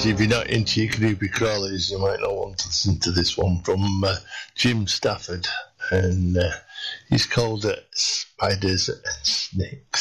if you're not into your creepy crawlies, you might not want to listen to this one from Jim Stafford, and he's called Spiders and Snakes.